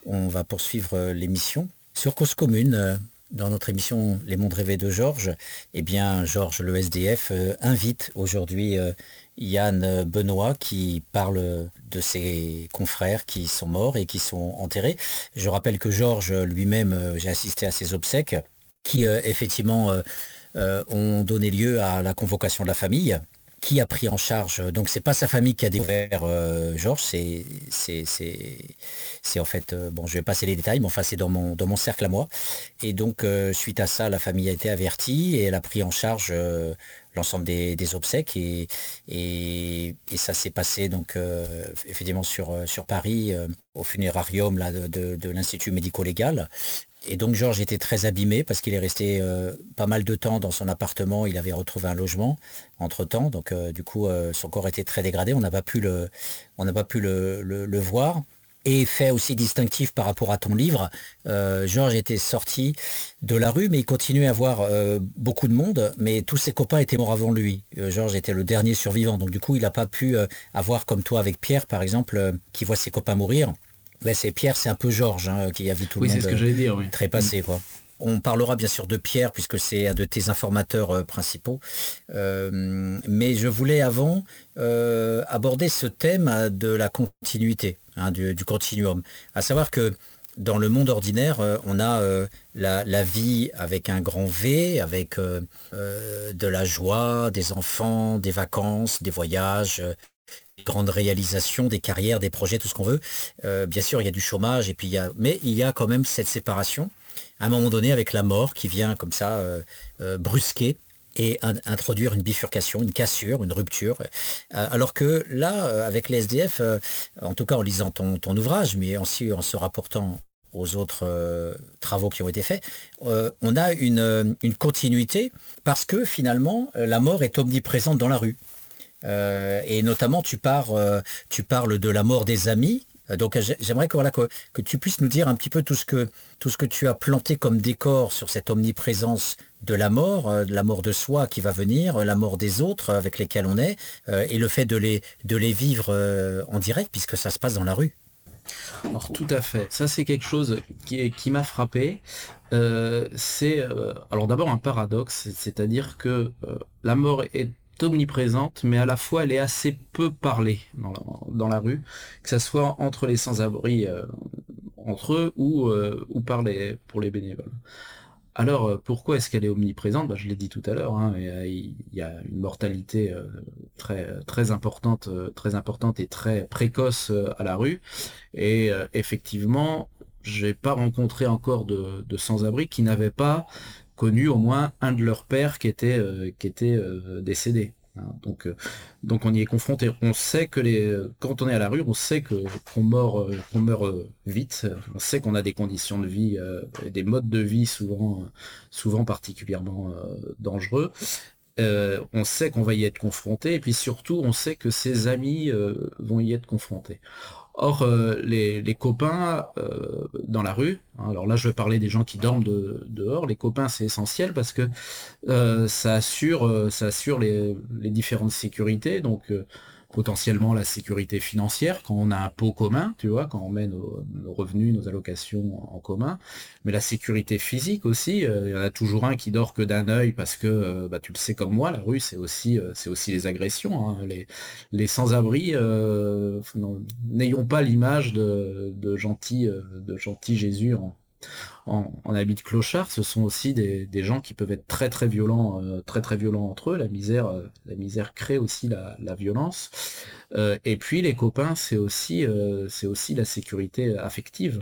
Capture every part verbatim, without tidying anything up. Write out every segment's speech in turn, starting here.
On va poursuivre euh, l'émission sur Cause Commune. euh, Dans notre émission Les Mondes Rêvés de Georges, eh bien, Georges, le S D F, euh, invite aujourd'hui euh, Yann euh, Benoît qui parle de ses confrères qui sont morts et qui sont enterrés. Je rappelle que Georges lui-même, euh, j'ai assisté à ses obsèques qui, euh, effectivement, euh, euh, ont donné lieu à la convocation de la famille. Qui a pris en charge, donc c'est pas sa famille qui a découvert euh, Georges, c'est c'est c'est c'est en fait euh, bon, je vais passer les détails, mais enfin c'est dans mon dans mon cercle à moi. Et donc euh, suite à ça, la famille a été avertie et elle a pris en charge euh, l'ensemble des, des obsèques et et, et ça s'est passé donc euh, effectivement sur euh, sur Paris euh, au funérarium là de, de, de l'Institut médico-légal. Et donc Georges était très abîmé parce qu'il est resté euh, pas mal de temps dans son appartement. Il avait retrouvé un logement entre-temps. Donc euh, du coup, euh, son corps était très dégradé. On n'a pas pu le, on n'a pas pu le, le- le voir. Et fait aussi distinctif par rapport à ton livre, euh, Georges était sorti de la rue, mais il continuait à voir euh, beaucoup de monde, mais tous ses copains étaient morts avant lui. Euh, Georges était le dernier survivant, donc du coup, il n'a pas pu euh, avoir comme toi avec Pierre, par exemple, euh, qui voit ses copains mourir. Ouais, c'est Pierre, c'est un peu Georges hein, qui a vu tout le Oui, c'est monde ce que euh, j'allais dire, oui. Mm. trépasser, quoi. On parlera bien sûr de Pierre puisque c'est un de tes informateurs euh, principaux. Euh, mais je voulais avant euh, aborder ce thème euh, de la continuité, hein, du, du continuum. À savoir que dans le monde ordinaire, euh, on a euh, la, la vie avec un grand V, avec euh, euh, de la joie, des enfants, des vacances, des voyages, euh, des grandes réalisations, des carrières, des projets, tout ce qu'on veut. Euh, bien sûr, il y a du chômage, et puis il y a, mais il y a quand même cette séparation, à un moment donné, avec la mort qui vient comme ça euh, euh, brusquer et in- introduire une bifurcation, une cassure, une rupture. Euh, alors que là, euh, avec les S D F, euh, en tout cas en lisant ton, ton ouvrage, mais aussi en se rapportant aux autres euh, travaux qui ont été faits, euh, on a une, euh, une continuité parce que finalement, euh, la mort est omniprésente dans la rue. Euh, et notamment, tu pars, euh, tu parles de la mort des amis. Euh, Donc, j'ai- j'aimerais que, voilà, que, que tu puisses nous dire un petit peu tout ce que, tout ce que tu as planté comme décor sur cette omniprésence de la mort, euh, de la mort de soi qui va venir, euh, la mort des autres avec lesquels on est, euh, et le fait de les, de les vivre euh, en direct, puisque ça se passe dans la rue. Alors tout à fait, ça c'est quelque chose qui, est- qui m'a frappé. Euh, c'est euh, alors d'abord un paradoxe, c'est-à-dire que euh, la mort est omniprésente, mais à la fois elle est assez peu parlée dans la, dans la rue, que ça soit entre les sans-abri euh, entre eux ou, euh, ou par les, pour les bénévoles. Alors, euh, pourquoi est-ce qu'elle est omniprésente? Bah, je l'ai dit tout à l'heure, hein, et, euh, il y a une mortalité euh, très, très importante, euh, très importante et très précoce euh, à la rue. Et euh, effectivement, j'ai pas rencontré encore de, de sans-abri qui n'avaient pas connu au moins un de leurs pères qui était, euh, qui était euh, décédé. Hein. Donc, euh, donc on y est confronté. On sait que les, quand on est à la rue, on sait que qu'on meurt, euh, qu'on meurt euh, vite. On sait qu'on a des conditions de vie, euh, et des modes de vie souvent, euh, souvent particulièrement euh, dangereux. Euh, on sait qu'on va y être confronté, et puis surtout, on sait que ses amis euh, vont y être confrontés. Or, euh, les, les copains euh, dans la rue, hein, alors là je vais parler des gens qui dorment de- dehors, les copains c'est essentiel parce que euh, ça assure, euh, ça assure les, les différentes sécurités, donc euh, potentiellement la sécurité financière quand on a un pot commun, tu vois, quand on met nos, nos revenus, nos allocations en commun, mais la sécurité physique aussi, euh, il y en a toujours un qui dort que d'un œil parce que, euh, bah, tu le sais comme moi, la rue c'est aussi, euh, c'est aussi les agressions, hein, les, les sans-abri, euh, non, n'ayons pas l'image de, de gentil, euh, de gentil Jésus en en, en habit de clochard, ce sont aussi des, des gens qui peuvent être très très violents, euh, très très violents entre eux. La misère, euh, la misère crée aussi la, la violence. Euh, et puis les copains, c'est aussi, euh, c'est aussi la sécurité affective.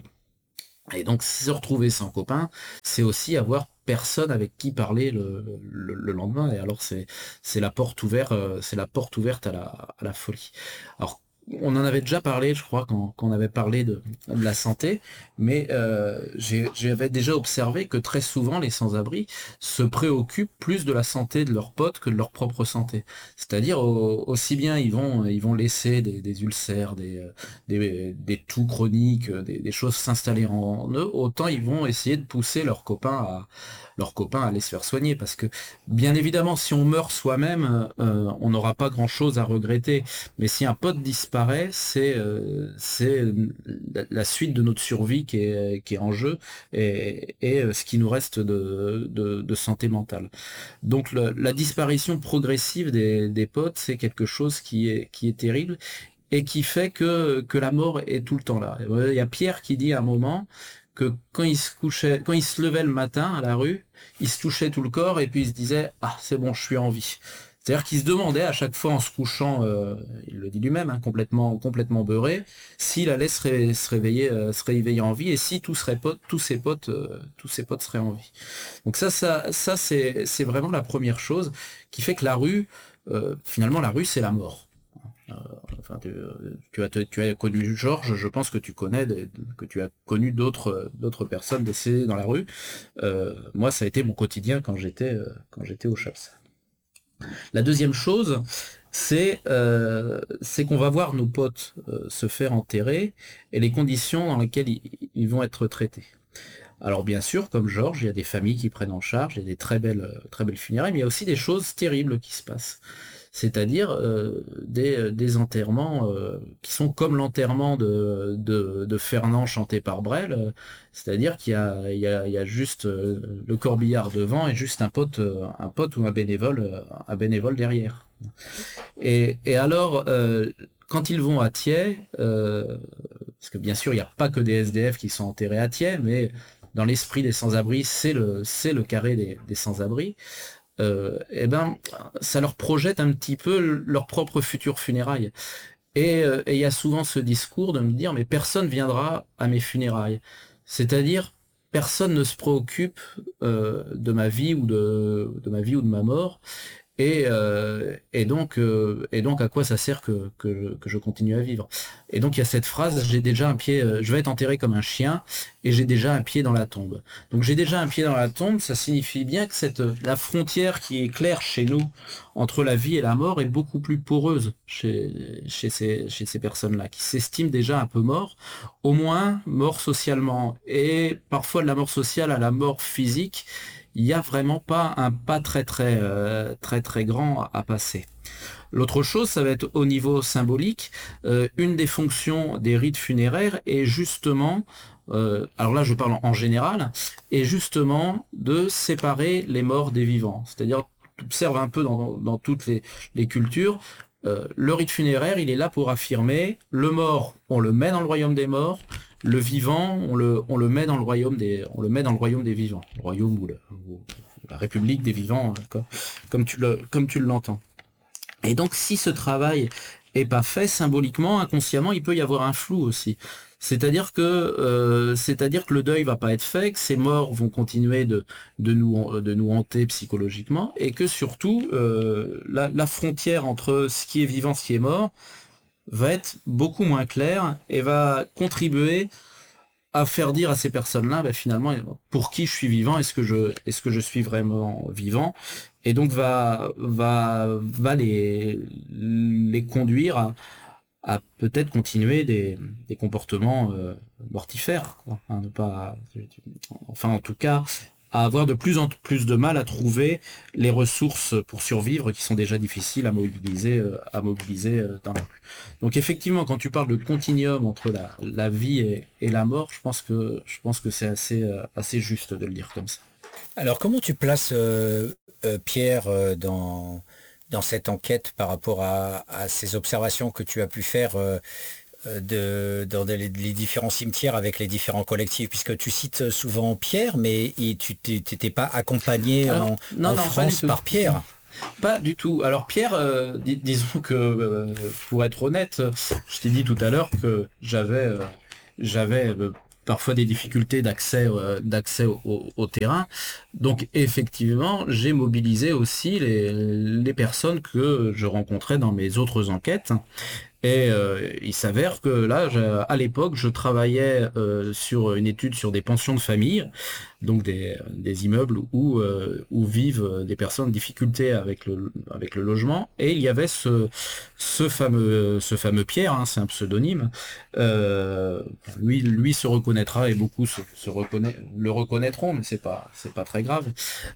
Et donc se retrouver sans copain, c'est aussi avoir personne avec qui parler le, le, le lendemain. Et alors c'est c'est la porte ouverte, euh, c'est la porte ouverte à la, à la folie. Alors on en avait déjà parlé, je crois, quand, quand on avait parlé de, de la santé, mais euh, j'ai- j'avais déjà observé que très souvent les sans-abri se préoccupent plus de la santé de leurs potes que de leur propre santé. C'est-à-dire au- aussi bien ils vont ils vont laisser des, des ulcères, des, euh, des, des toux chroniques, euh, des, des choses s'installer en eux, autant ils vont essayer de pousser leurs copains à leurs copains à aller se faire soigner. Parce que bien évidemment, si on meurt soi-même, euh, on n'aura pas grand-chose à regretter. Mais si un pote disparaît, disparaît, c'est euh, c'est la, la suite de notre survie qui est, qui est en jeu et, et euh, ce qui nous reste de, de, de santé mentale. Donc le- la disparition progressive des, des potes, c'est quelque chose qui est, qui est terrible et qui fait que, que la mort est tout le temps là. Il y a Pierre qui dit à un moment que quand il se couchait, quand il se levait le matin à la rue, il se touchait tout le corps et puis il se disait ah c'est bon, je suis en vie. C'est-à-dire qu'il se demandait à chaque fois en se couchant, euh, il le dit lui-même, hein, complètement, complètement beurré, s'il allait se, ré- se réveiller, euh, se réveiller en vie et si tous seraient potes, tous ses potes, euh, tous ses potes seraient en vie. Donc ça, ça, ça c'est, c'est vraiment la première chose qui fait que la rue, euh, finalement, la rue, c'est la mort. Euh, enfin, tu, tu as, tu as connu Georges, je pense que tu connais, des- que tu as connu d'autres, d'autres personnes décédées dans la rue. Euh, moi, ça a été mon quotidien quand j'étais, euh, quand j'étais au CHAPS. La deuxième chose, c'est euh, c'est qu'on va voir nos potes euh, se faire enterrer et les conditions dans lesquelles ils, ils vont être traités. Alors bien sûr, comme Georges, il y a des familles qui prennent en charge, il y a des très belles, euh, très belles funérailles, mais il y a aussi des choses terribles qui se passent. C'est-à-dire euh, des, des enterrements euh, qui sont comme l'enterrement de, de, de Fernand chanté par Brel, euh, c'est-à-dire qu'il y a, il y a, il y a juste euh, le corbillard devant et juste un pote, euh, un pote ou un bénévole, euh, un bénévole derrière. Et, et alors, euh, quand ils vont à Thiers, euh, parce que bien sûr, il n'y a pas que des S D F qui sont enterrés à Thiers, mais dans l'esprit des sans-abri, c'est le, c'est le carré des, des sans-abri. Euh, eh ben, ça leur projette un petit peu leur propre futur funérailles. Et euh, et il y a souvent ce discours de me dire, mais personne viendra à mes funérailles. C'est-à-dire, personne ne se préoccupe euh, de ma vie ou de, de ma vie ou de ma mort. Et, euh, et donc, euh, et donc, à quoi ça sert que, que, que je continue à vivre? Et donc, il y a cette phrase, j'ai déjà un pied, euh, je vais être enterré comme un chien, et j'ai déjà un pied dans la tombe. Donc, j'ai déjà un pied dans la tombe, ça signifie bien que cette, la frontière qui est claire chez nous entre la vie et la mort est beaucoup plus poreuse chez, chez ces, chez ces personnes-là, qui s'estiment déjà un peu morts, au moins morts socialement, et parfois de la mort sociale à la mort physique il n'y a vraiment pas un pas très très euh, très très grand à passer. L'autre chose, ça va être au niveau symbolique. Euh, une des fonctions des rites funéraires est justement, euh, alors là je parle en général, est justement de séparer les morts des vivants. C'est-à-dire, tu observes un peu dans, dans toutes les, les cultures, euh, le rite funéraire, il est là pour affirmer le mort, on le met dans le royaume des morts, le vivant, on le, on le met dans le royaume des, on le met dans le royaume des vivants, le royaume ou, le, ou la république des vivants, comme, comme tu le, comme tu l'entends. Et donc, si ce travail est pas fait symboliquement, inconsciemment, il peut y avoir un flou aussi. C'est-à-dire que, euh, c'est-à-dire que le deuil va pas être fait, que ces morts vont continuer de, de nous, de nous hanter psychologiquement, et que surtout, euh, la, la frontière entre ce qui est vivant, ce qui est mort, va être beaucoup moins claire et va contribuer à faire dire à ces personnes-là, bah, finalement, pour qui je suis vivant, est-ce que je, est-ce que je suis vraiment vivant, et donc va, va, va les, les conduire à, à peut-être continuer des, des comportements euh, mortifères, quoi, hein, ne pas, enfin en tout cas, à avoir de plus en plus de mal à trouver les ressources pour survivre qui sont déjà difficiles à mobiliser, euh, à mobiliser euh, dans la rue. Donc effectivement, quand tu parles de continuum entre la, la vie et, et la mort, je pense que je pense que c'est assez, euh, assez juste de le dire comme ça. Alors, comment tu places euh, euh, Pierre euh, dans, dans cette enquête par rapport à, à ces observations que tu as pu faire euh, euh, de, dans des- les différents cimetières avec les différents collectifs, puisque tu cites souvent Pierre, mais il- tu t'étais pas accompagné Alors, en, non, en non, pas du France tout. par Pierre. Pas du tout. Alors Pierre, euh, dis- disons que euh, pour être honnête, je t'ai dit tout à l'heure que j'avais euh, j'avais euh, parfois des difficultés d'accès euh, d'accès au, au- au terrain. Donc effectivement, j'ai mobilisé aussi les, les personnes que je rencontrais dans mes autres enquêtes. Et euh, il s'avère que là, je- à l'époque, je travaillais euh, sur une étude sur des pensions de famille, donc des, des immeubles où, euh, où vivent des personnes en difficulté avec le, avec le logement. Et il y avait ce, ce fameux, ce fameux Pierre, hein, c'est un pseudonyme. Euh, lui, lui se reconnaîtra et beaucoup se, se reconnaît, le reconnaîtront, mais c'est pas, c'est pas très grave.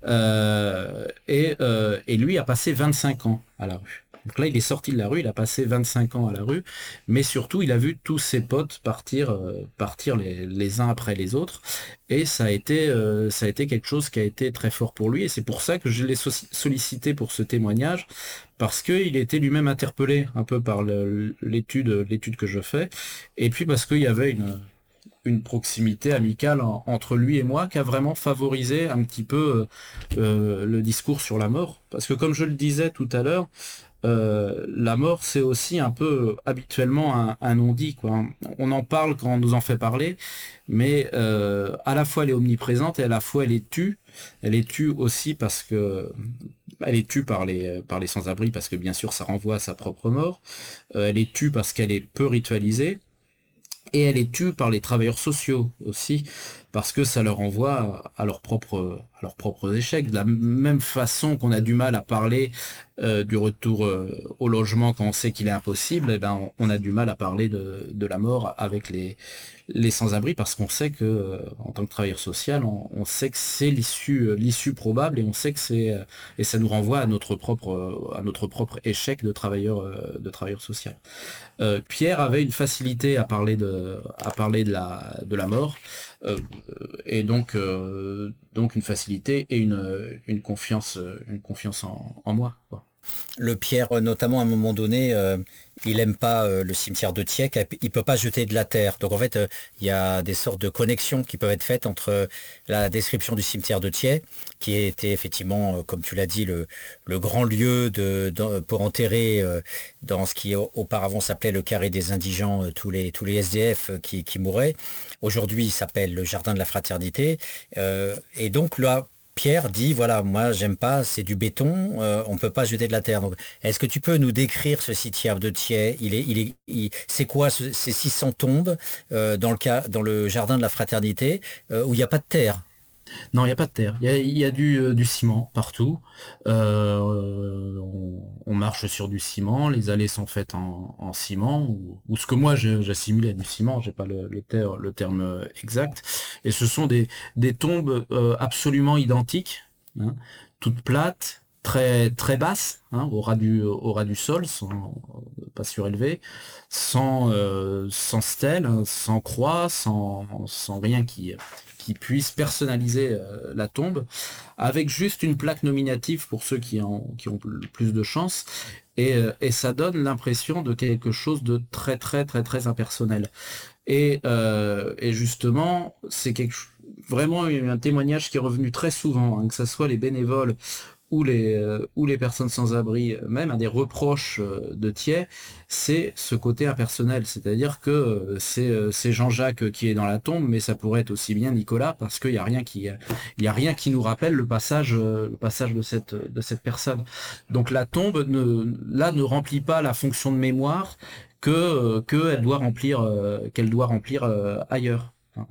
Euh, et, euh, et lui a passé vingt-cinq ans à la rue. Donc là, il est sorti de la rue, il a passé vingt-cinq ans à la la rue, mais surtout il a vu tous ses potes partir, euh, partir les, les uns après les autres, et ça a été, euh, ça a été quelque chose qui a été très fort pour lui, et c'est pour ça que je l'ai so- sollicité pour ce témoignage, parce qu'il était lui-même interpellé un peu par le- l'étude, l'étude que je fais, et puis parce qu'il y avait une une proximité amicale en- entre lui et moi qui a vraiment favorisé un petit peu euh, euh, le discours sur la mort. Parce que comme je le disais tout à l'heure, euh, la mort c'est aussi un peu euh, habituellement un, un non-dit, quoi. On en parle quand on nous en fait parler, mais euh, à la fois elle est omniprésente et à la fois elle est tue. Elle est tue aussi parce que elle est tue par les, par les sans-abri, parce que bien sûr ça renvoie à sa propre mort. Euh, elle est tue parce qu'elle est peu ritualisée. Et elle est tue par les travailleurs sociaux aussi, parce que ça leur renvoie à leurs propres, à leurs propres échecs. De la même façon qu'on a du mal à parler euh, du retour euh, au logement quand on sait qu'il est impossible, eh ben, on, on a du mal à parler de, de la mort avec les, les sans-abri, parce qu'on sait que, euh, en tant que travailleur social, on, on sait que c'est l'issue, euh, l'issue probable, et on sait que c'est, euh, et ça nous renvoie à notre propre, euh, à notre propre échec de travailleur, euh, de travailleur social. Euh, Pierre avait une facilité à parler de, à parler de la, de la mort, euh, et donc, euh, donc une facilité et une, une confiance, une confiance en, en moi, quoi. Le Pierre, euh, notamment à un moment donné, euh, il aime pas euh, le cimetière de Thiais, car il peut pas jeter de la terre. Donc en fait, euh, il y a des sortes de connexions qui peuvent être faites entre euh, la description du cimetière de Thiais, qui était effectivement, euh, comme tu l'as dit, le, le grand lieu de, dans- pour enterrer euh, dans ce qui au- auparavant s'appelait le carré des indigents, euh, tous les, tous les S D F euh, qui, qui mouraient. Aujourd'hui, il s'appelle le jardin de la fraternité. Euh, et donc là, Pierre dit, voilà, moi j'aime pas, c'est du béton, euh, on peut pas jeter de la terre. Donc, est-ce que tu peux nous décrire ce cimetière de Thiais? Il est, il est, il- c'est quoi ce- ces six cents tombes euh, dans le cas, dans le jardin de la fraternité euh, où il n'y a pas de terre? Non, il n'y a pas de terre. Il y a, il y a du, euh, du ciment partout. Euh, on, on marche sur du ciment. Les allées sont faites en, en ciment, ou, ou ce que moi je- j'assimile à du ciment. J'ai pas le, le, ter- le terme euh, exact. Et ce sont des, des tombes euh, absolument identiques, hein, toutes plates, très très basses, hein, au ras du au ras du sol, sans pas surélevées, sans euh, sans stèle, sans croix, sans sans rien qui qui puisse personnaliser euh, la tombe, avec juste une plaque nominative pour ceux qui, en, qui ont le plus de chance, et, euh, et ça donne l'impression de quelque chose de très très très très impersonnel. Et, euh, et justement, c'est quelque ch- vraiment un témoignage qui est revenu très souvent, hein, que ce soit les bénévoles ou les, euh, ou les personnes sans abri, euh, même à des reproches euh, de Thiers, c'est ce côté impersonnel. C'est-à-dire que euh, c'est euh, c'est Jean-Jacques qui est dans la tombe, mais ça pourrait être aussi bien Nicolas, parce qu'il n'y a rien qui, il y a rien qui nous rappelle le passage, euh, le passage de cette, de cette personne. Donc la tombe ne, là ne remplit pas la fonction de mémoire que, euh, que elle doit remplir, euh, qu'elle doit remplir euh, ailleurs. Hein.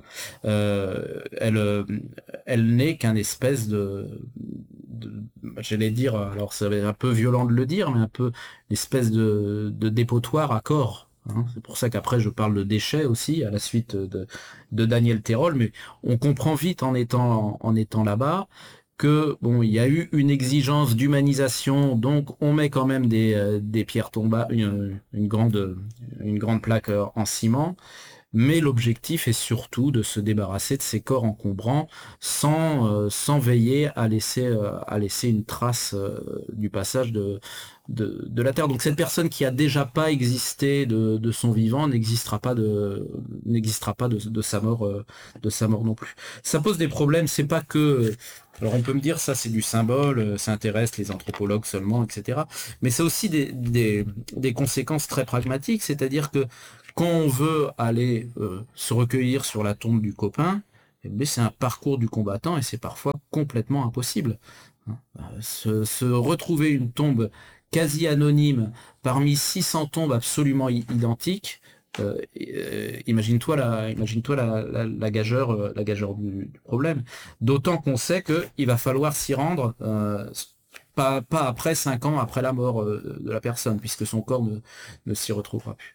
Euh, elle, euh, elle n'est qu'un espèce de, de- j'allais dire, alors ça va être un peu violent de le dire, mais un peu une espèce de, de dépotoir à corps. Hein. C'est pour ça qu'après je parle de déchets aussi à la suite de, de Daniel Terol, mais on comprend vite en étant en étant là-bas que bon, il y a eu une exigence d'humanisation, donc on met quand même des, euh, des pierres tombales, une, une grande une grande plaque euh, en ciment, mais l'objectif est surtout de se débarrasser de ces corps encombrants sans, euh, sans veiller à laisser, euh, à laisser une trace euh, du passage de, de, de la Terre. Donc cette personne qui a déjà pas existé de, de son vivant n'existera pas de n'existera pas de, de sa mort euh, de sa mort non plus. Ça pose des problèmes, c'est pas que alors on peut me dire ça c'est du symbole, euh, ça intéresse les anthropologues seulement, et cetera. Mais c'est aussi des, des, des conséquences très pragmatiques, c'est-à-dire que quand on veut aller euh, se recueillir sur la tombe du copain, eh bien, c'est un parcours du combattant et c'est parfois complètement impossible. Hein. Euh, Se, se retrouver une tombe quasi anonyme parmi six cents tombes absolument i- identiques, euh, euh, imagine-toi la, imagine-toi la, la, la gageure, euh, la gageure du, du problème. D'autant qu'on sait qu'il va falloir s'y rendre. Euh, pas, pas après cinq ans après la mort euh, de la personne, puisque son corps ne, ne s'y retrouvera plus.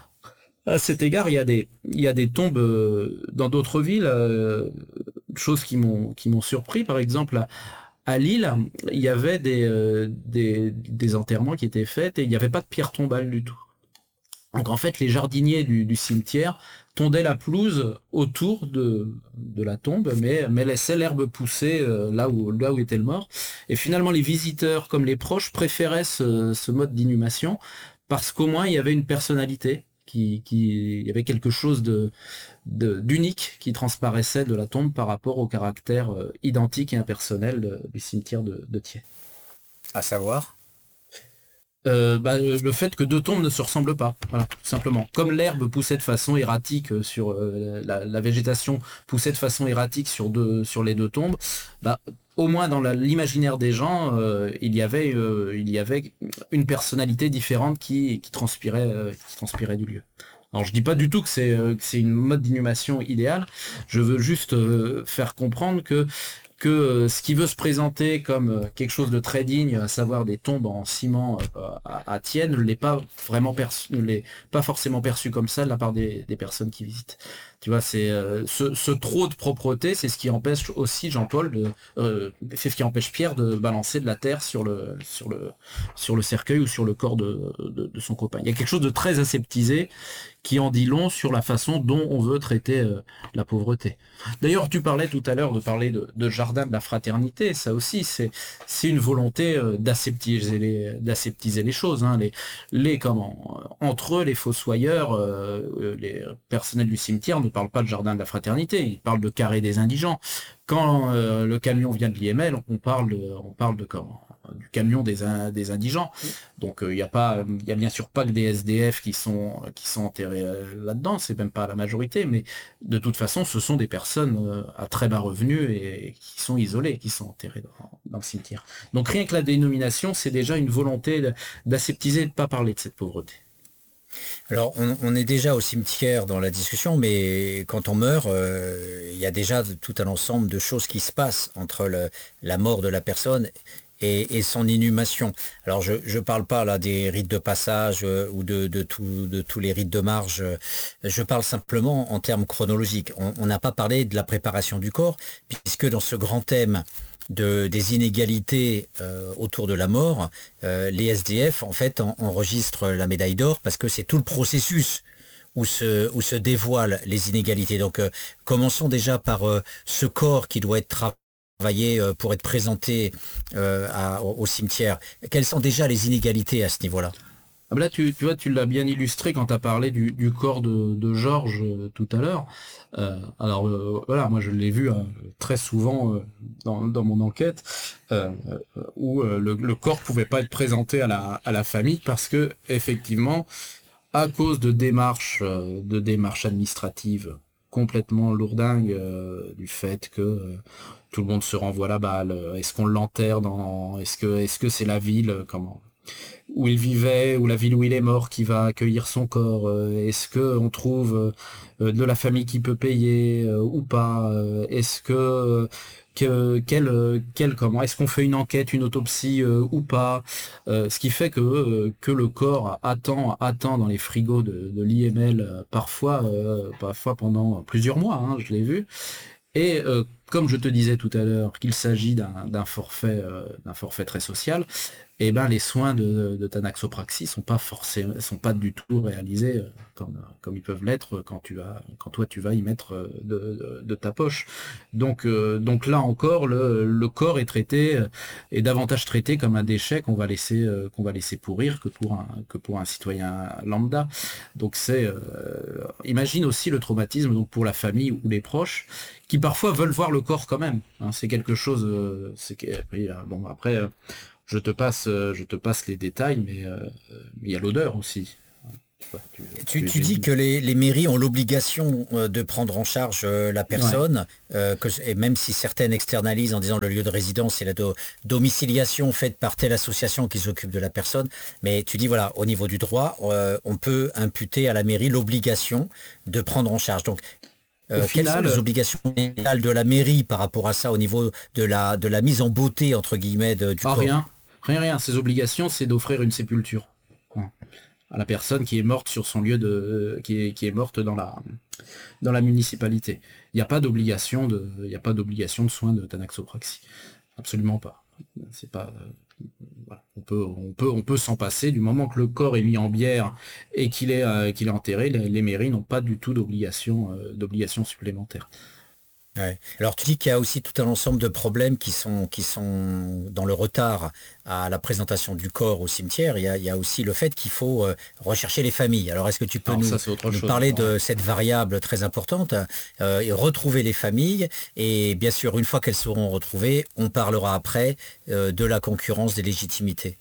À cet égard, il y a des, il y a des tombes euh, dans d'autres villes, euh, choses qui m'ont qui m'ont surpris. Par exemple, à, à Lille, il y avait des, euh, des, des enterrements qui étaient faits et il n'y avait pas de pierre tombale du tout. Donc en fait, les jardiniers du, du cimetière tondaient la pelouse autour de, de la tombe, mais, mais laissaient l'herbe pousser euh, là où, là où était le mort. Et finalement, les visiteurs comme les proches préféraient ce, ce mode d'inhumation parce qu'au moins il y avait une personnalité, qui, qui, il y avait quelque chose de, de- d'unique qui transparaissait de la tombe par rapport au caractère euh, identique et impersonnel de- du cimetière de, de Thiers. À savoir. Euh, bah, le fait que deux tombes ne se ressemblent pas, voilà, tout simplement. Comme l'herbe poussait de façon erratique euh, sur euh, la, la végétation poussait de façon erratique sur deux, sur les deux tombes, bah, au moins dans la- l'imaginaire des gens, euh, il y avait, euh, il y avait une personnalité différente qui, qui transpirait, euh, qui transpirait du lieu. Alors je dis pas du tout que c'est euh, que c'est une mode d'inhumation idéale. Je veux juste euh, faire comprendre que que euh, ce qui veut se présenter comme euh, quelque chose de très digne, à savoir des tombes en ciment euh, à, à Thiers, ne l'est pas vraiment perçu, ne l'est pas forcément perçu comme ça de la part des, des personnes qui visitent. Tu vois, c'est euh, ce, ce trop de propreté, c'est ce qui empêche aussi Jean-Paul de, euh, c'est ce qui empêche Pierre de balancer de la terre sur le sur le sur le cercueil ou sur le corps de, de, de son copain. Il y a quelque chose de très aseptisé qui en dit long sur la façon dont on veut traiter euh, la pauvreté. D'ailleurs, tu parlais tout à l'heure de parler de, de jardin de la fraternité, ça aussi, c'est c'est une volonté euh, d'aseptiser les, d'aseptiser les choses. Hein. Les, les comment, euh, entre eux, les fossoyeurs, euh, euh, les personnels du cimetière ne parlent pas de jardin de la fraternité, ils parlent de carré des indigents. Quand euh, le camion vient de l'I M L, on parle de, on parle de comment du camion des, in- des indigents. Donc il n'y a pas, il y a bien sûr pas que des S D F qui sont qui sont enterrés euh, là-dedans, c'est même pas la majorité, mais de toute façon, ce sont des personnes euh, à très bas revenus et, et qui sont isolées, qui sont enterrées dans, dans le cimetière. Donc rien que la dénomination, c'est déjà une volonté de- d'aseptiser et de pas parler de cette pauvreté. Alors, on, on est déjà au cimetière dans la discussion, mais quand on meurt, euh, il y a déjà tout un ensemble de choses qui se passent entre le- la mort de la personne et, et son inhumation. Alors, je ne parle pas là des rites de passage euh, ou de, de, tout- de tous les rites de marge. euh, Je parle simplement en termes chronologiques. On on n'a pas parlé de la préparation du corps, puisque dans ce grand thème de, des inégalités euh, autour de la mort, euh, les S D F en fait en- enregistrent la médaille d'or parce que c'est tout le processus où se, où se dévoilent les inégalités. Donc euh, commençons déjà par euh, ce corps qui doit être travaillé euh, pour être présenté euh, à- au, au cimetière. Quelles sont déjà les inégalités à ce niveau-là? Ah bah là, tu, tu vois, tu l'as bien illustré quand tu as parlé du, du corps de, de Georges euh, tout à l'heure. Euh, alors euh, voilà, moi je l'ai vu euh, très souvent euh, dans, dans mon enquête, euh, euh, où euh, le, le corps pouvait pas être présenté à la, à la famille parce que effectivement, à cause de démarches, euh, de démarches administratives complètement lourdingues, euh, du fait que euh, tout le monde se renvoie la balle. euh, Est-ce qu'on l'enterre dans, est-ce que, est-ce que c'est la ville, euh, comment, où il vivait, ou la ville où il est mort qui va accueillir son corps. euh, Est-ce que on trouve euh, de la famille qui peut payer euh, ou pas? euh, Est-ce que que quel euh, quel comment est-ce qu'on fait une enquête, une autopsie euh, ou pas? Euh, ce qui fait que euh, que le corps attend attend dans les frigos de, de l'I M L euh, parfois euh, parfois pendant plusieurs mois. Hein, je l'ai vu. Et euh, comme je te disais tout à l'heure qu'il s'agit d'un d'un forfait euh, d'un forfait très social, eh ben les soins de, de Tanaxopraxie sont pas forcément, sont pas du tout réalisés euh, comme, comme ils peuvent l'être quand tu vas, quand toi tu vas y mettre euh, de, de- de ta poche. Donc, euh, donc là encore, le, le corps est traité, euh, est davantage traité comme un déchet qu'on va laisser, euh, qu'on va laisser pourrir que pour un, que pour un citoyen lambda. Donc c'est, euh, imagine aussi le traumatisme donc pour la famille ou les proches qui parfois veulent voir le corps quand même. Hein, c'est quelque chose, euh, c'est que- oui, euh, bon après. euh, je te passe, euh, je te passe les détails, mais euh, mais il y a l'odeur aussi. Tu vois, tu, Tu, tu tu dis imagines. que les, les mairies ont l'obligation euh, de prendre en charge euh, la Ouais. personne, euh, que, et même si certaines externalisent en disant le lieu de résidence et la do- domiciliation faite par telle association qui s'occupe de la personne, mais tu dis voilà, au niveau du droit, euh, on peut imputer à la mairie l'obligation de prendre en charge. Donc, Au euh, quelles sont les final, obligations légales de la mairie par rapport à ça au niveau de la, de la mise en beauté, entre guillemets, de- du ah, corps? rien, rien, rien. Ses obligations, c'est d'offrir une sépulture. Ouais. À la personne qui est morte sur son lieu de, qui est, qui est morte dans la, dans la municipalité. Il n'y a pas d'obligation de, il y a pas d'obligation de soins de Tanaxopraxie. Absolument pas. C'est pas, euh, voilà. peut, on peut, on peut s'en passer. Du moment que le corps est mis en bière et qu'il est, euh, qu'il est enterré, les, les mairies n'ont pas du tout d'obligation, euh, d'obligation supplémentaire. Ouais. Alors tu dis qu'il y a aussi tout un ensemble de problèmes qui sont, qui sont dans le retard à la présentation du corps au cimetière. Il y a, il y a aussi le fait qu'il faut euh, rechercher les familles. Alors est-ce que tu peux Alors nous, ça, c'est autre nous chose parler encore, de hein. cette variable très importante, euh, et retrouver les familles? Et bien sûr, une fois qu'elles seront retrouvées, on parlera après euh, de la concurrence des légitimités.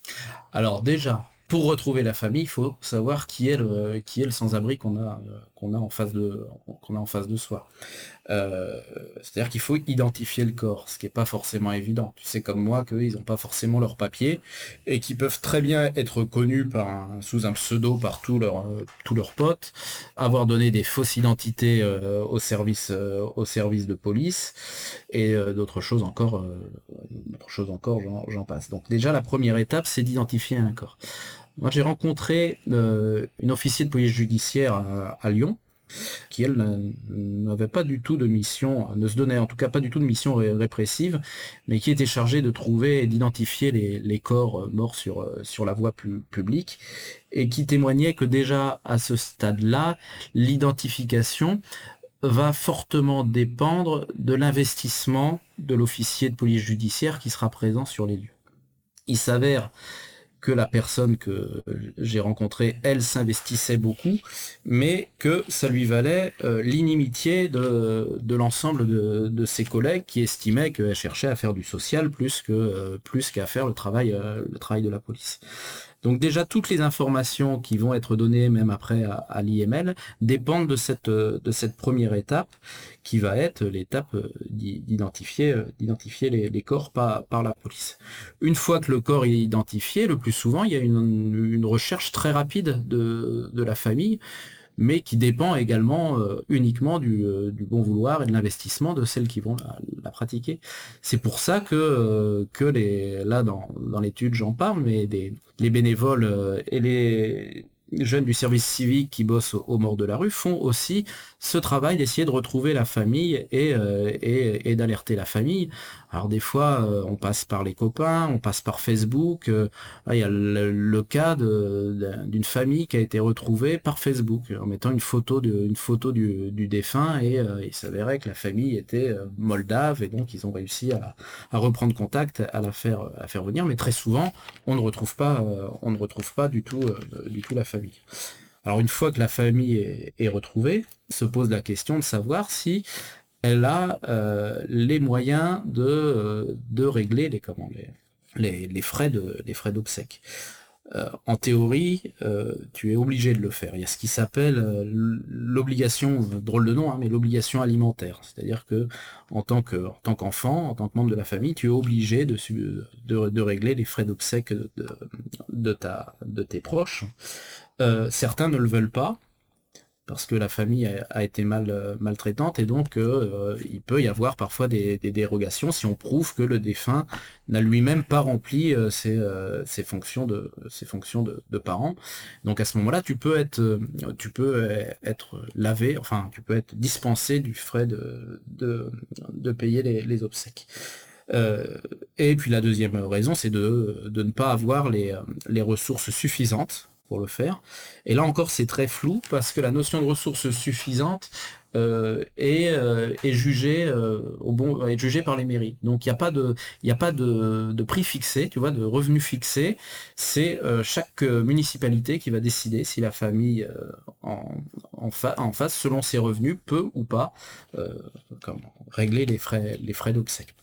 Alors déjà, pour retrouver la famille, il faut savoir qui est le, qui est le sans-abri qu'on a, euh, qu'on a en face de, qu'on a en face de soi. Euh, c'est-à-dire qu'il faut identifier le corps, ce qui n'est pas forcément évident. Tu sais comme moi qu'ils n'ont pas forcément leur papier et qui peuvent très bien être connus par un- sous un pseudo par tous leurs euh, tous leurs potes, avoir donné des fausses identités euh, au service euh, au service de police et euh, d'autres choses encore, euh, d'autres choses encore, j'en j'en passe. Donc déjà la première étape, c'est d'identifier un corps. Moi j'ai rencontré euh, une officier de police judiciaire à, à Lyon qui elle n'avait pas du tout de mission, ne se donnait en tout cas pas du tout de mission ré- répressive, mais qui était chargée de trouver et d'identifier les, les corps morts sur, euh, sur la voie pu- publique, et qui témoignait que déjà à ce stade-là, l'identification va fortement dépendre de l'investissement de l'officier de police judiciaire qui sera présent sur les lieux. Il s'avère que la personne que j'ai rencontrée, elle s'investissait beaucoup, mais que ça lui valait euh, l'inimitié de, de l'ensemble de, de ses collègues qui estimaient qu'elle cherchait à faire du social plus que euh, plus qu'à faire le travail, euh, le travail de la police. Donc déjà, toutes les informations qui vont être données, même après à, à l'I M L, dépendent de cette, euh, de cette première étape, qui va être l'étape euh, d'i- d'identifier, euh, d'identifier les, les corps par, par la police. Une fois que le corps est identifié, le plus souvent, il y a une, une recherche très rapide de, de la famille, mais qui dépend également euh, uniquement du, euh, du bon vouloir et de l'investissement de celles qui vont la, la pratiquer. C'est pour ça que, euh, que les, là, dans, dans l'étude, j'en parle, mais des, les bénévoles euh, et les jeunes du service civique qui bossent aux, aux morts de la rue font aussi ce travail d'essayer de retrouver la famille et, euh, et, et d'alerter la famille. Alors des fois, euh, on passe par les copains, on passe par Facebook. euh, ah, il y a le, le cas de- d'une famille qui a été retrouvée par Facebook en mettant une photo, de, une photo du, du défunt, et euh, il s'avérait que la famille était euh, moldave, et donc ils ont réussi à, à reprendre contact, à la faire, à faire venir. Mais très souvent, on ne retrouve pas, euh, on ne retrouve pas du tout, euh, du tout la famille. Alors une fois que la famille est, est retrouvée, se pose la question de savoir si elle a euh, les moyens de, euh, de régler les, comment, les, les, les frais de, les frais d'obsèques. Euh, en théorie, euh, tu es obligé de le faire. Il y a ce qui s'appelle euh, l'obligation, euh, drôle de nom, hein, mais l'obligation alimentaire. C'est-à-dire que en tant que, en tant qu'enfant, en tant que membre de la famille, tu es obligé de, su- de, de régler les frais d'obsèques de, de, ta, de tes proches. Euh, certains ne le veulent pas, parce que la famille a, a été mal euh, maltraitante, et donc euh, il peut y avoir parfois des, des dérogations si on prouve que le défunt n'a lui-même pas rempli euh, ses, euh, ses fonctions de ses fonctions de, de parent. Donc à ce moment-là, tu peux être euh, tu peux euh, être lavé, enfin tu peux être dispensé du frais de de, de payer les, les obsèques. Euh, et puis la deuxième raison, c'est de, de ne pas avoir les, euh, les ressources suffisantes pour le faire. Et là encore, c'est très flou parce que la notion de ressources suffisantes euh, est, euh, est jugée euh, au bon, est jugée par les mairies. Donc il n'y a pas de, il y a pas de, de prix fixé, tu vois, de revenu fixé. C'est euh, chaque euh, municipalité qui va décider si la famille euh, en, en, fa- en face, selon ses revenus, peut ou pas euh, comment, régler les frais, les frais d'obsèques.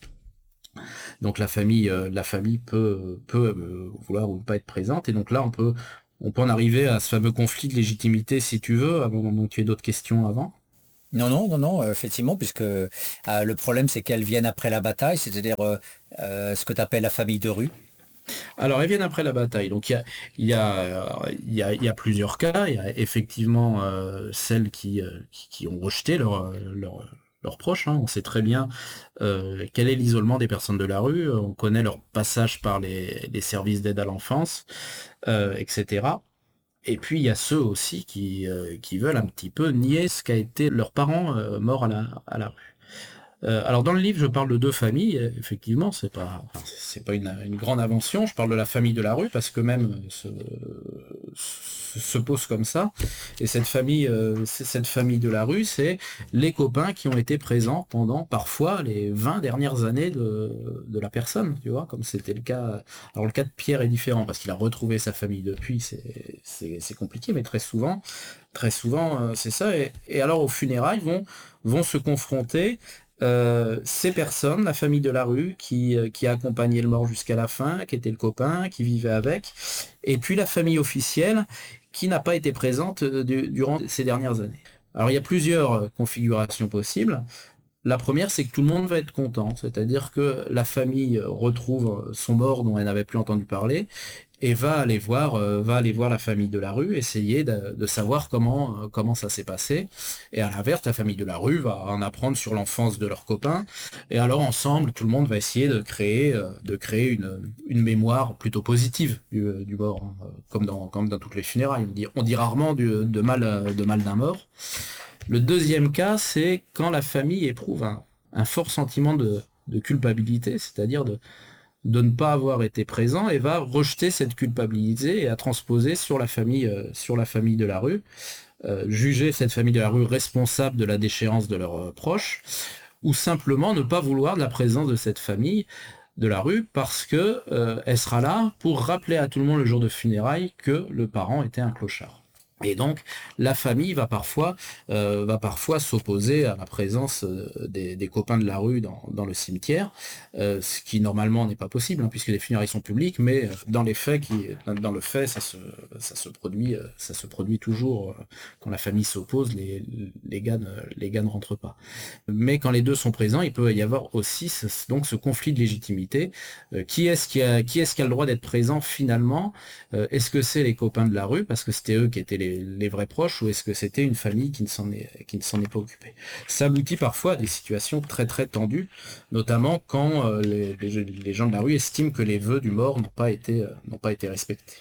Donc la famille, euh, la famille peut, peut euh, vouloir ou pas être présente. Et donc là, on peut, on peut en arriver à ce fameux conflit de légitimité, si tu veux, avant donc tu aies d'autres questions avant. Non, non, non, non, euh, effectivement, puisque euh, le problème, c'est qu'elles viennent après la bataille, c'est-à-dire euh, euh, ce que tu appelles la famille de rue. Alors, elles viennent après la bataille. Donc, il y a, il y a, euh, il y a, il y a plusieurs cas. Il y a effectivement euh, celles qui, euh, qui, qui ont rejeté leur, leur, leurs proches. Hein. On sait très bien euh, quel est l'isolement des personnes de la rue. On connaît leur passage par les, les services d'aide à l'enfance, euh, et cetera. Et puis il y a ceux aussi qui, euh, qui veulent un petit peu nier ce qu'a été leurs parents euh, morts à la, à la rue. Euh, alors dans le livre, je parle de deux familles. euh, Effectivement, c'est pas, enfin, c'est pas une, une grande invention. Je parle de la famille de la rue parce que même euh, se, se- se pose comme ça. Et cette famille, euh, c'est cette famille de la rue, c'est les copains qui ont été présents pendant parfois les vingt dernières années de, de la personne, tu vois, comme c'était le cas. Alors le cas de Pierre est différent parce qu'il a retrouvé sa famille depuis, c'est c'est c'est compliqué, mais très souvent, très souvent, euh, c'est ça. Et, et alors aux funérailles vont vont se confronter euh, ces personnes, la famille de la rue, qui, euh, qui a accompagné le mort jusqu'à la fin, qui était le copain, qui vivait avec, et puis la famille officielle, qui n'a pas été présente euh, du- durant ces dernières années. Alors il y a plusieurs euh, configurations possibles. La première, c'est que tout le monde va être content, c'est-à-dire que la famille euh, retrouve son mort dont elle n'avait plus entendu parler, et va aller voir, euh, va aller voir la famille de la rue, essayer de, de savoir comment, euh, comment ça s'est passé. Et à l'inverse, la famille de la rue va en apprendre sur l'enfance de leurs copains. Et alors ensemble, tout le monde va essayer de créer, euh, de créer une, une mémoire plutôt positive du, euh, du mort, hein, euh, comme dans, comme dans toutes les funérailles. On dit, on dit rarement du- de mal, euh, de mal d'un mort. Le deuxième cas, c'est quand la famille éprouve un, un fort sentiment de, de culpabilité, c'est-à-dire de de ne pas avoir été présent et va rejeter cette culpabilité et à transposer sur la famille, euh, sur la famille de la rue, euh, juger cette famille de la rue responsable de la déchéance de leurs euh, proches, ou simplement ne pas vouloir de la présence de cette famille de la rue parce que euh, elle sera là pour rappeler à tout le monde le jour de funérailles que le parent était un clochard. Et donc, la famille va parfois, euh, va parfois s'opposer à la présence euh, des, des copains de la rue dans, dans le cimetière, euh, ce qui normalement n'est pas possible, hein, puisque les funérailles sont publiques, mais euh, dans les faits, qui, dans le fait, ça se, ça se produit, euh, ça se produit toujours euh, quand la famille s'oppose, les, les gars ne, les gars ne rentrent pas. Mais quand les deux sont présents, il peut y avoir aussi ce, donc ce conflit de légitimité. Euh, qui est-ce qui a, qui est-ce qui a le droit d'être présent finalement? Euh, est-ce que c'est les copains de la rue, parce que c'était eux qui étaient les, les vrais proches, ou est-ce que c'était une famille qui ne s'en est, qui ne s'en est pas occupée? Ça aboutit parfois à des situations très très tendues, notamment quand euh, les, les- les gens de la rue estiment que les vœux du mort n'ont pas été, euh, n'ont pas été respectés.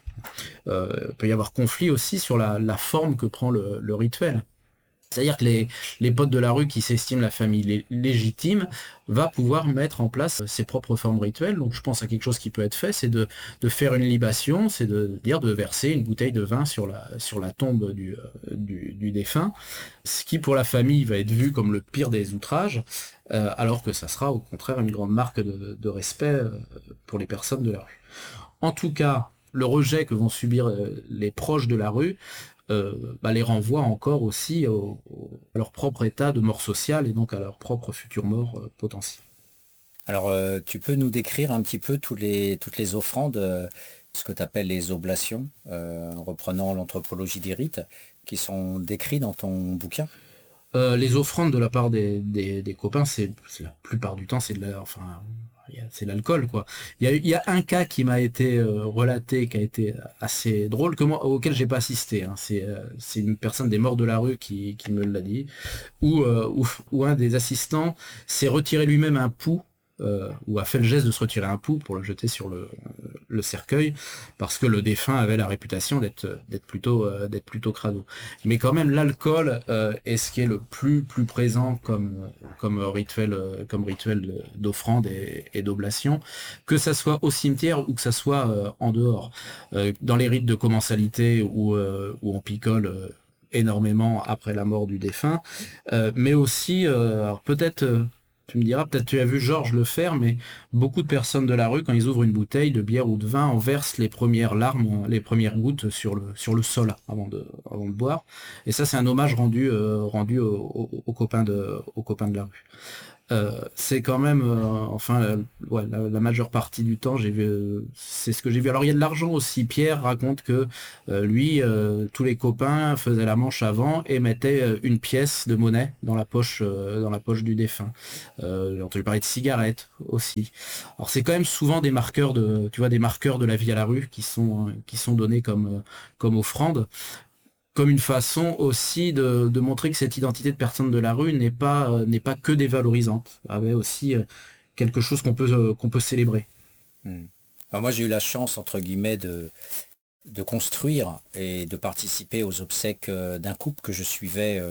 Euh, il peut y avoir conflit aussi sur la, la forme que prend le, le rituel. C'est-à-dire que les, les potes de la rue qui s'estiment la famille lé- légitime va pouvoir mettre en place ses propres formes rituelles. Donc je pense à quelque chose qui peut être fait, c'est de, de faire une libation, c'est de dire de verser une bouteille de vin sur la, sur la tombe du, euh, du, du défunt, ce qui pour la famille va être vu comme le pire des outrages, euh, alors que ça sera au contraire une grande marque de, de respect euh, pour les personnes de la rue. En tout cas, le rejet que vont subir euh, les proches de la rue euh, bah, les renvoie encore aussi au- au- à leur propre état de mort sociale et donc à leur propre future mort euh, potentielle. Alors, euh, tu peux nous décrire un petit peu tous les, toutes les offrandes, euh, ce que tu appelles les oblations, euh, en reprenant l'anthropologie des rites, qui sont décrits dans ton bouquin? Euh, les offrandes de la part des, des, des copains, c'est c'est la plupart du temps, c'est de la, enfin, il y a- c'est l'alcool, quoi. Il y a, il y a un cas qui m'a été euh, relaté, qui a été assez drôle, que moi, auquel j'ai pas assisté, hein. C'est euh, c'est une personne des morts de la rue qui, qui me l'a dit, où, euh, où, où un des assistants s'est retiré lui-même un pouls, euh, ou a fait le geste de se retirer un pouls pour le jeter sur le, le cercueil, parce que le défunt avait la réputation d'être d'être plutôt, euh, d'être plutôt crado. Mais quand même, l'alcool euh, est ce qui est le plus, plus présent comme, comme rituel, euh, comme rituel d'offrande et, et d'oblation, que ça soit au cimetière ou que ça soit euh, en dehors. Euh, dans les rites de commensalité où, euh, où on picole euh, énormément après la mort du défunt, euh, mais aussi, euh, alors peut-être, euh, tu me diras, peut-être tu as vu Georges le faire, mais beaucoup de personnes de la rue, quand ils ouvrent une bouteille de bière ou de vin, en versent les premières larmes, les premières gouttes sur le, sur le sol avant de, avant de boire. Et ça, c'est un hommage rendu, euh, rendu aux, aux- aux copains de, aux copains de la rue. Euh, c'est quand même, euh, enfin, euh, ouais, la, la majeure partie du temps, j'ai vu, euh, c'est ce que j'ai vu. Alors il y a de l'argent aussi. Pierre raconte que euh, lui, euh, tous les copains faisaient la manche avant et mettaient euh, une pièce de monnaie dans la poche, euh, dans la poche du défunt. Euh, j'ai entendu parler de cigarettes aussi. Alors c'est quand même souvent des marqueurs de, tu vois, des marqueurs de la vie à la rue qui sont, euh, qui sont donnés comme, euh, comme offrande comme une façon aussi de, de montrer que cette identité de personne de la rue n'est pas, euh, n'est pas que dévalorisante, avait aussi euh, quelque chose qu'on peut, euh, qu'on peut célébrer. Hmm. Alors moi, j'ai eu la chance, entre guillemets, de, de construire et de participer aux obsèques euh, d'un couple que je suivais euh,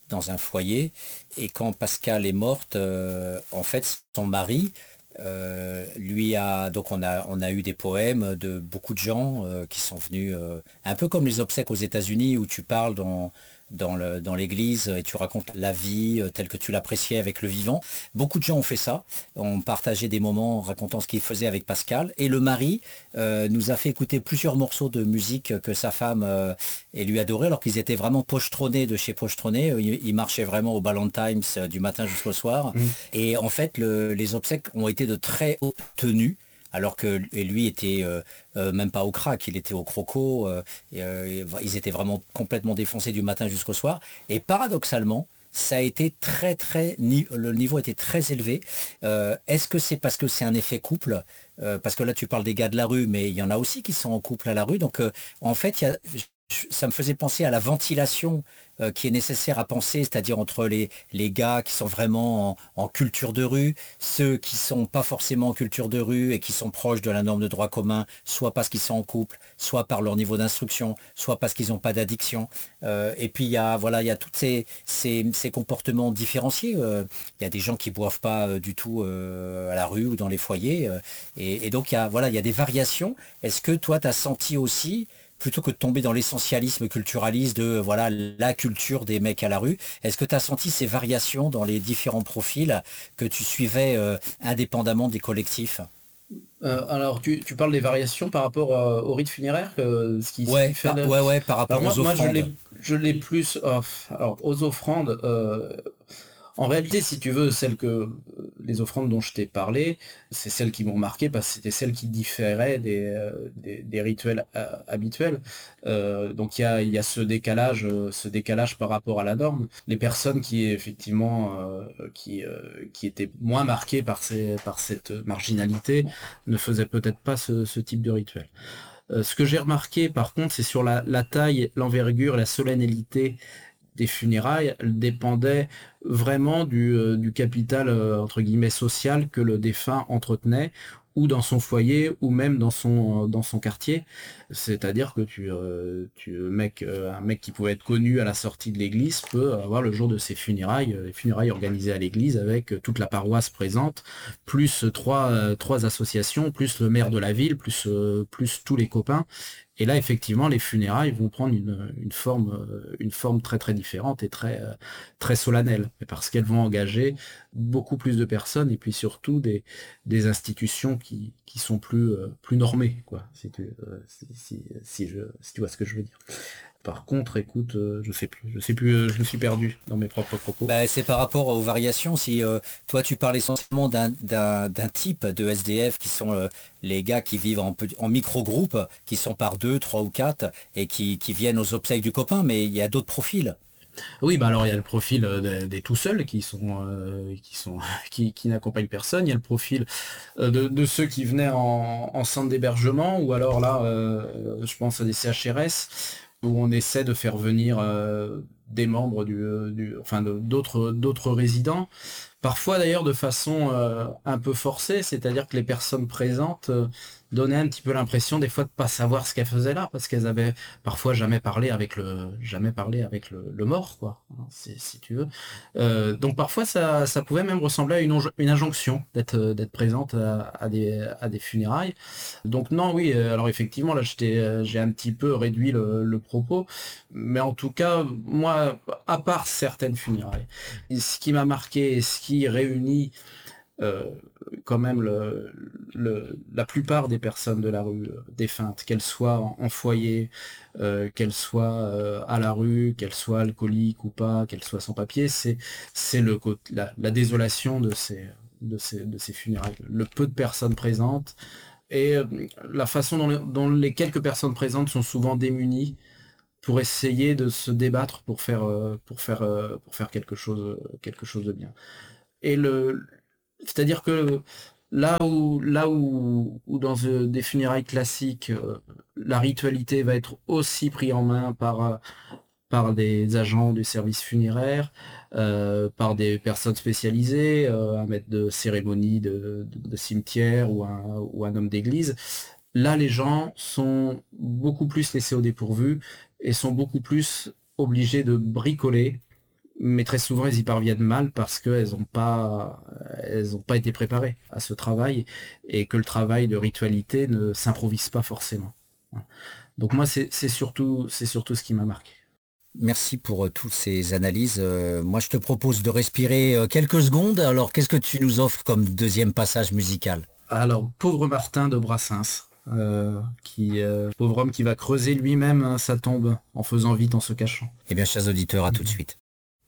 dans un foyer. Et quand Pascal est morte, euh, en fait, son mari, euh, lui a donc on a on a eu des poèmes de beaucoup de gens euh, qui sont venus euh, un peu comme les obsèques aux États-Unis où tu parles dans dans le dans l'église et tu racontes la vie euh, telle que tu l'appréciais avec le vivant. Beaucoup de gens ont fait ça, ont partagé des moments en racontant ce qu'ils faisaient avec Pascal et le mari euh, nous a fait écouter plusieurs morceaux de musique que sa femme euh, et lui adorait alors qu'ils étaient vraiment pochetronnés de chez pochetronnés. Ils, ils marchaient vraiment au Ballantines euh, du matin jusqu'au soir. Mm. Et en fait, le- les obsèques ont été de très haute tenue, alors que et lui était euh, euh, même pas au crack, il était au croco. Euh, et, euh, ils étaient vraiment complètement défoncés du matin jusqu'au soir. Et paradoxalement, ça a été très très ni- le niveau était très élevé. Euh, est-ce que c'est parce que c'est un effet couple? Euh, parce que là tu parles des gars de la rue, mais il y en a aussi qui sont en couple à la rue. Donc euh, en fait, il y a- ça me faisait penser à la ventilation euh, qui est nécessaire à penser, c'est-à-dire entre les, les gars qui sont vraiment en, en culture de rue, ceux qui sont pas forcément en culture de rue et qui sont proches de la norme de droit commun, soit parce qu'ils sont en couple, soit par leur niveau d'instruction, soit parce qu'ils n'ont pas d'addiction. Euh, et puis il y a voilà, il y a tous ces, ces, ces comportements différenciés. Euh, il y a des gens qui boivent pas euh, du tout euh, à la rue ou dans les foyers. euh, et, et donc il y a voilà, il y a des variations. Est-ce que toi tu as senti aussi plutôt que de tomber dans l'essentialisme culturaliste de voilà la culture des mecs à la rue, est-ce que tu as senti ces variations dans les différents profils que tu suivais euh, indépendamment des collectifs? Euh, alors, tu, tu parles des variations par rapport euh, au rite funéraire, euh, ce qui, ce qui Ouais, fait par, le... ouais, ouais, par Alors rapport moi, aux moi je offrandes. l'ai, je l'ai plus... euh, alors, aux offrandes, euh, en réalité, si tu veux, celles que euh, les offrandes dont je t'ai parlé, c'est celles qui m'ont marqué parce que c'était celles qui différaient des, euh, des, des rituels euh, habituels. Euh, donc il y a, il y a ce décalage, euh, ce décalage par rapport à la norme. Les personnes qui effectivement euh, qui, euh, qui étaient moins marquées par ces, par cette marginalité ne faisaient peut-être pas ce, ce type de rituel. Euh, ce que j'ai remarqué par contre, c'est sur la, la taille, l'envergure, la solennalité des funérailles dépendait vraiment du, euh, du capital euh, entre guillemets social que le défunt entretenait ou dans son foyer ou même dans son euh, dans son quartier. C'est-à-dire que tu, euh, tu mec euh, un mec qui pouvait être connu à la sortie de l'église peut avoir le jour de ses funérailles, euh, les funérailles organisées à l'église avec euh, toute la paroisse présente, plus trois euh, trois associations, plus le maire de la ville, plus euh, plus tous les copains. Et là, effectivement, les funérailles vont prendre une, une forme, euh, une forme très très différente et très euh, très solennelle, parce qu'elles vont engager beaucoup plus de personnes et puis surtout des, des institutions qui, qui sont plus euh, plus normées, quoi. Si tu euh, si, si, si je si tu vois ce que je veux dire. Par contre, écoute, euh, je sais plus, je sais plus, euh, je me suis perdu dans mes propres propos. Bah, c'est par rapport aux variations. Si euh, toi tu parles essentiellement d'un d'un- d'un type de S D F qui sont euh, les gars qui vivent en, pe- en micro-groupe, qui sont par deux, trois ou quatre et qui, qui viennent aux obsèques du copain, mais il y a d'autres profils. Oui, bah alors il y a le profil euh, des, des tout seuls qui sont euh, qui sont qui, qui n'accompagnent personne. Il y a le profil euh, de, de ceux qui venaient en, en centre d'hébergement ou alors là, euh, je pense à des C H R S où on essaie de faire venir euh, des membres du, euh, du enfin de- d'autres d'autres résidents. Parfois d'ailleurs de façon euh, un peu forcée, c'est-à-dire que les personnes présentes euh, donnaient un petit peu l'impression des fois de pas savoir ce qu'elles faisaient là, parce qu'elles avaient parfois jamais parlé avec le jamais parlé avec le, le mort, quoi, hein, si, si tu veux. Euh, donc parfois ça, ça pouvait même ressembler à une, onj- une injonction d'être euh, d'être présente à, à des à des funérailles. Donc non, oui, euh, alors effectivement là j'étais euh, j'ai un petit peu réduit le, le propos, mais en tout cas moi, à part certaines funérailles. Et ce qui m'a marqué et ce qui réunit euh, quand même le, le- la plupart des personnes de la rue euh, défuntes, qu'elles soient en, en foyer, euh, qu'elles soient euh, à la rue, qu'elles soient alcooliques ou pas, qu'elles soient sans papier, c'est c'est le cô- la, la désolation de ces de ces de ces funérailles, le peu de personnes présentes et euh, la façon dont les, dont les quelques personnes présentes sont souvent démunies pour essayer de se débattre pour faire euh, pour faire euh, pour faire quelque chose quelque chose de bien. Et le c'est-à-dire que là où là où, où dans euh, des funérailles classiques euh, la ritualité va être aussi prise en main par euh, par des agents du service funéraire, euh, par des personnes spécialisées, euh, un maître de cérémonie de, de- de cimetière ou un, ou un homme d'église. Là, les gens sont beaucoup plus laissés au dépourvu et sont beaucoup plus obligés de bricoler mais très souvent elles y parviennent mal parce qu'elles n'ont pas, elles ont pas été préparées à ce travail et que le travail de ritualité ne s'improvise pas forcément. Donc moi c'est c'est surtout, c'est surtout ce qui m'a marqué. Merci pour euh, toutes ces analyses. Euh, moi, je te propose de respirer euh, quelques secondes. Alors, qu'est-ce que tu nous offres comme deuxième passage musical? Alors, pauvre Martin de Brassens, euh, qui, euh, pauvre homme qui va creuser lui-même hein, sa tombe en faisant vite, en se cachant. Eh bien, chers auditeurs, à tout de suite.